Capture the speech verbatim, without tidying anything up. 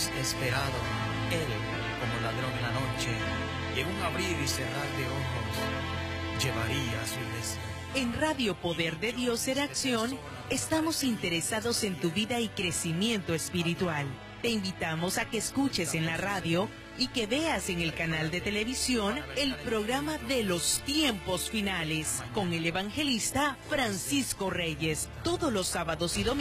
habíamos esperado, Él, como ladrón en la noche, y en un abrir y cerrar de ojos, llevaría a su iglesia. En Radio Poder de Dios en Acción, estamos interesados en tu vida y crecimiento espiritual. Te invitamos a que escuches en la radio y que veas en el canal de televisión el programa de los tiempos finales con el evangelista Francisco Reyes, todos los sábados y domingos